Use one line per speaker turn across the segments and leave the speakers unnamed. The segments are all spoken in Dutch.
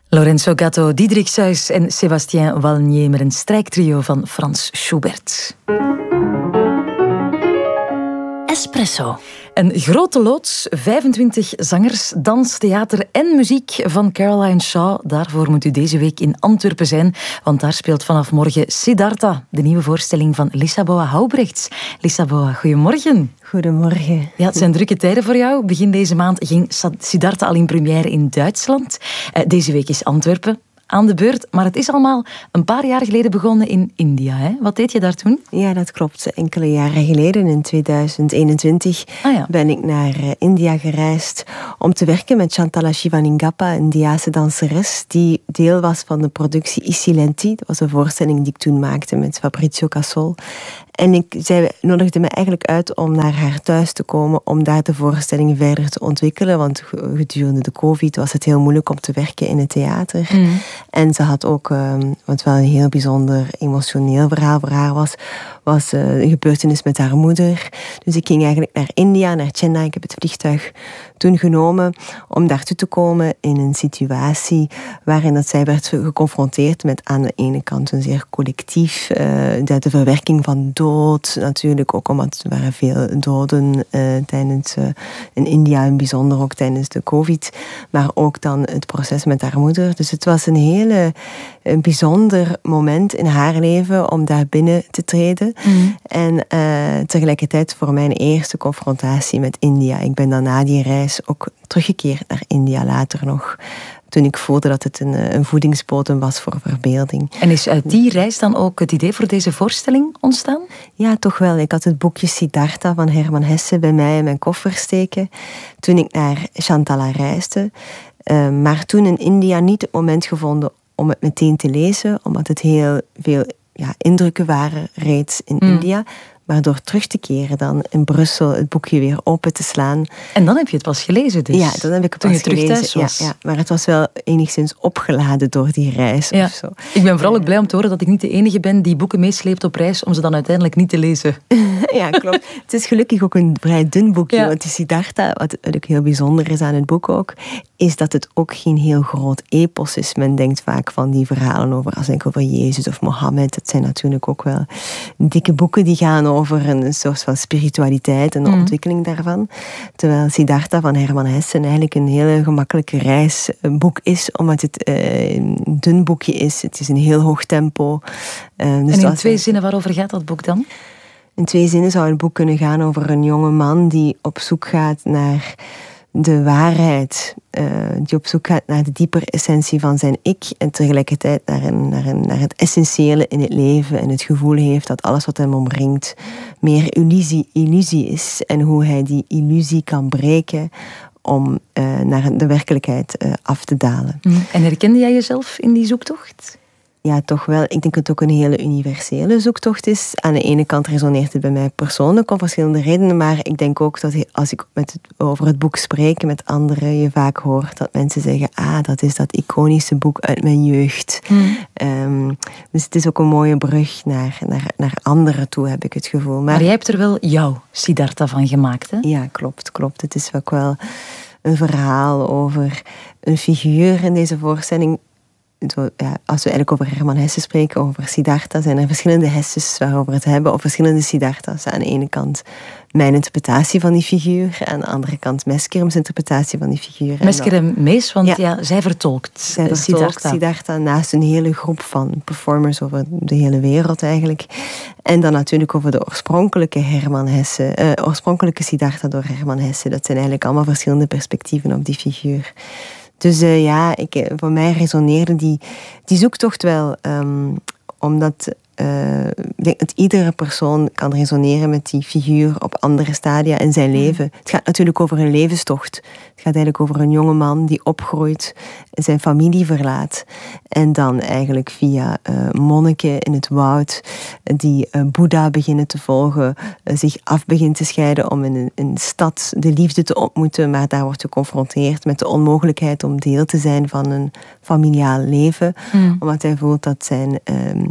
Lorenzo Gatto, Diederik Suys en Sébastien Valnier met een strijktrio van Frans Schubert. Espresso. Een grote loods, 25 zangers, dans, theater en muziek van Caroline Shaw. Daarvoor moet u deze week in Antwerpen zijn, want daar speelt vanaf morgen Siddhartha, de nieuwe voorstelling van Lisaboa Houbrechts. Lisaboa, goedemorgen.
Goedemorgen.
Ja, het zijn drukke tijden voor jou. Begin deze maand ging Siddhartha al in première in Duitsland. Deze week is Antwerpen aan de beurt, maar het is allemaal een paar jaar geleden begonnen in India. Hè? Wat deed je daar toen?
Ja, dat klopt. Enkele jaren geleden, in 2021, ben ik naar India gereisd om te werken met Chantala Shivaningappa, een Indiase danseres, die deel was van de productie Ici Lenti. Dat was een voorstelling die ik toen maakte met Fabrizio Cassol. En zij nodigde me eigenlijk uit om naar haar thuis te komen, om daar de voorstelling verder te ontwikkelen. Want gedurende de COVID was het heel moeilijk om te werken in het theater. Mm. En ze had ook, wat wel een heel bijzonder emotioneel verhaal voor haar was een gebeurtenis met haar moeder. Dus ik ging eigenlijk naar India, naar Chennai. Ik heb het vliegtuig toen genomen om daartoe te komen in een situatie waarin dat zij werd geconfronteerd met aan de ene kant een zeer collectief, de verwerking van dood, natuurlijk ook omdat er waren veel doden tijdens in India, en bijzonder ook tijdens de COVID, maar ook dan het proces met haar moeder. Dus het was een bijzonder moment in haar leven om daar binnen te treden. Mm. En tegelijkertijd voor mijn eerste confrontatie met India. Ik ben dan na die reis ook teruggekeerd naar India later nog, toen ik voelde dat het een voedingsbodem was voor verbeelding.
En is uit die reis dan ook het idee voor deze voorstelling ontstaan?
Ja, toch wel. Ik had het boekje Siddhartha van Herman Hesse bij mij in mijn koffer steken toen ik naar Chantala reisde. Maar toen in India niet het moment gevonden om het meteen te lezen, omdat het heel veel indrukken waren reeds in India. Maar door terug te keren dan in Brussel het boekje weer open te slaan.
En dan heb je het pas gelezen dus?
Ja, dan heb ik het pas gelezen.
Terug thuis was.
Ja, maar het was wel enigszins opgeladen door die reis.
Ja.
Of zo.
Ik ben vooral ook blij om te horen dat ik niet de enige ben die boeken meesleept op reis om ze dan uiteindelijk niet te lezen.
Ja, klopt. Het is gelukkig ook een vrij dun boekje. Ja. Want die Siddhartha, wat ook heel bijzonder is aan het boek ook, is dat het ook geen heel groot epos is. Men denkt vaak van die verhalen over Jezus of Mohammed. Dat zijn natuurlijk ook wel dikke boeken die gaan over een soort van spiritualiteit en de ontwikkeling daarvan. Terwijl Siddhartha van Herman Hesse eigenlijk een hele gemakkelijke reisboek is, omdat het een dun boekje is. Het is een heel hoog tempo.
Dus en in 2 zinnen, waarover gaat dat boek dan?
In 2 zinnen zou het boek kunnen gaan over een jonge man die op zoek gaat naar de waarheid, die op zoek gaat naar de diepere essentie van zijn ik en tegelijkertijd naar het essentiële in het leven en het gevoel heeft dat alles wat hem omringt meer illusie is en hoe hij die illusie kan breken om naar de werkelijkheid af te dalen.
En herkende jij jezelf in die zoektocht?
Ja, toch wel. Ik denk dat het ook een hele universele zoektocht is. Aan de ene kant resoneert het bij mij persoonlijk om verschillende redenen, maar ik denk ook dat als ik over het boek spreek met anderen, je vaak hoort dat mensen zeggen, dat is dat iconische boek uit mijn jeugd. Dus het is ook een mooie brug naar anderen toe, heb ik het gevoel. Maar
jij hebt er wel jouw Siddhartha van gemaakt, hè?
Ja, klopt. Het is ook wel een verhaal over een figuur in deze voorstelling. Als we eigenlijk over Herman Hesse spreken, over Siddhartha, zijn er verschillende Hesses waarover het hebben, of verschillende Siddhartha's. Aan de ene kant mijn interpretatie van die figuur, aan de andere kant Meskerem's interpretatie van die figuur.
Meskerem Mees, want zij vertolkt
Siddhartha naast een hele groep van performers over de hele wereld eigenlijk. En dan natuurlijk over de oorspronkelijke Siddhartha door Herman Hesse. Dat zijn eigenlijk allemaal verschillende perspectieven op die figuur. Dus voor mij resoneerde die zoektocht wel, omdat ik denk dat iedere persoon kan resoneren met die figuur op andere stadia in zijn leven. Het gaat natuurlijk over een levenstocht. Het gaat eigenlijk over een jonge man die opgroeit, zijn familie verlaat en dan eigenlijk via monniken in het woud die Boeddha beginnen te volgen, zich af begint te scheiden om in een stad de liefde te ontmoeten, maar daar wordt geconfronteerd met de onmogelijkheid om deel te zijn van een familiaal leven, omdat hij voelt dat zijn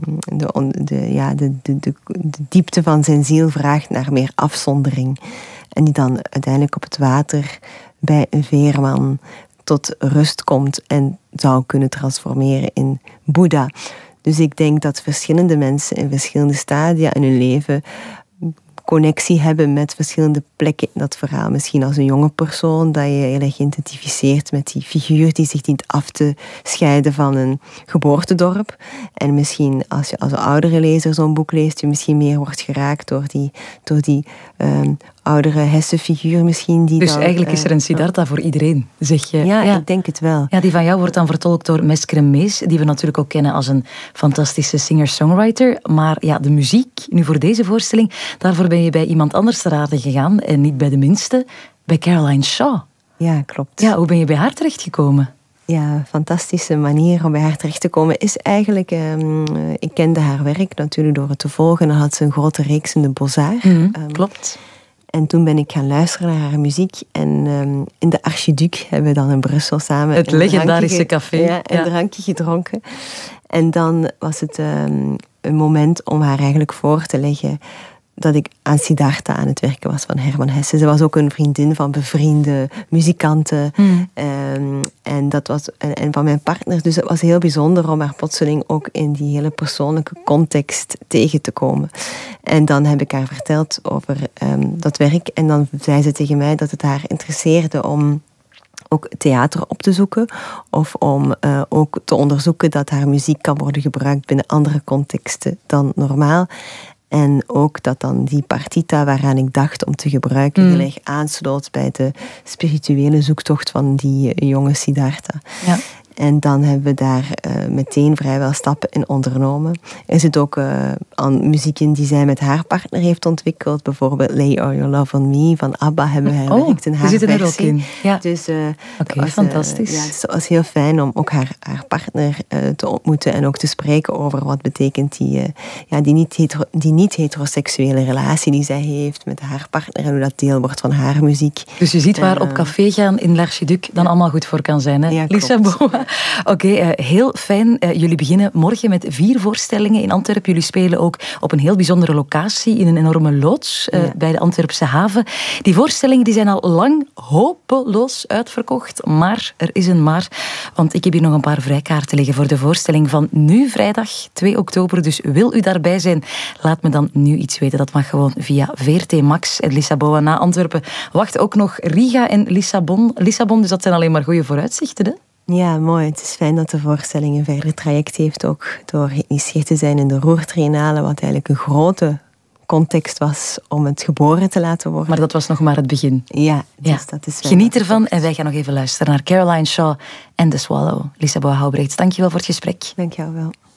de diepte van zijn ziel vraagt naar meer afzondering. En die dan uiteindelijk op het water bij een veerman tot rust komt en zou kunnen transformeren in Boeddha. Dus ik denk dat verschillende mensen in verschillende stadia in hun leven connectie hebben met verschillende plekken in dat verhaal. Misschien als een jonge persoon, dat je heel erg identificeert met die figuur die zich dient af te scheiden van een geboortedorp. En misschien als je als een oudere lezer zo'n boek leest, je misschien meer wordt geraakt door die oudere Hesse-figuur misschien.
Dus dan, eigenlijk is er een Siddhartha voor iedereen, zeg je?
Ja, ik denk het wel.
Ja, die van jou wordt dan vertolkt door Mesker Mees, die we natuurlijk ook kennen als een fantastische singer-songwriter. Maar ja, de muziek, nu voor deze voorstelling, daarvoor ben je bij iemand anders te raden gegaan. En niet bij de minste, bij Caroline Shaw.
Ja, klopt.
Ja, hoe ben je bij haar terechtgekomen?
Ja, een fantastische manier om bij haar terecht te komen is eigenlijk... ik kende haar werk natuurlijk door het te volgen. Dan had ze een grote reeks in de Beaux-Arts.
Klopt.
En toen ben ik gaan luisteren naar haar muziek. En in de Archiduc hebben we dan in Brussel samen...
Het legendarische café.
Ja, een drankje gedronken. En dan was het een moment om haar eigenlijk voor te leggen dat ik aan Siddhartha aan het werken was van Hermann Hesse. Ze was ook een vriendin van bevriende muzikanten. En dat was en van mijn partner. Dus het was heel bijzonder om haar plotseling ook in die hele persoonlijke context tegen te komen. En dan heb ik haar verteld over dat werk. En dan zei ze tegen mij dat het haar interesseerde om ook theater op te zoeken. Of om ook te onderzoeken dat haar muziek kan worden gebruikt binnen andere contexten dan normaal. En ook dat dan die partita waaraan ik dacht om te gebruiken heel erg aansloot bij de spirituele zoektocht van die jonge Siddhartha. Ja. En dan hebben we daar meteen vrijwel stappen in ondernomen. Er zit ook muziek in die zij met haar partner heeft ontwikkeld. Bijvoorbeeld Lay All Your Love On Me van ABBA hebben we herwerkt in haar versie.
Die zit er ook in. Ja.
Dus
fantastisch.
Het was heel fijn om ook haar partner te ontmoeten en ook te spreken over wat betekent die niet-heteroseksuele relatie die zij heeft met haar partner en hoe dat deel wordt van haar muziek.
Dus je ziet waar op café gaan in l'Archiduc dan allemaal goed voor kan zijn, hè?
Ja,
Lisa Boa. Oké, heel fijn. Jullie beginnen morgen met 4 voorstellingen in Antwerpen. Jullie spelen ook op een heel bijzondere locatie in een enorme loods bij de Antwerpse haven. Die voorstellingen die zijn al lang hopeloos uitverkocht. Maar er is een maar. Want ik heb hier nog een paar vrijkaarten liggen voor de voorstelling van nu vrijdag 2 oktober. Dus wil u daarbij zijn, laat me dan nu iets weten. Dat mag gewoon via VRT Max en Lissabon. Na Antwerpen wacht ook nog Riga en Lissabon. Dus dat zijn alleen maar goede vooruitzichten, hè?
Ja, mooi. Het is fijn dat de voorstelling een verder traject heeft, ook door geïnitieerd te zijn in de Roertriennale, wat eigenlijk een grote context was om het geboren te laten worden.
Maar dat was nog maar het begin.
Ja, dus dat is fijn.
Geniet ervan en wij gaan nog even luisteren naar Caroline Shaw en The Swallow. Lisa Boa-Houbrechts, dankjewel voor het gesprek.
Dank jou wel.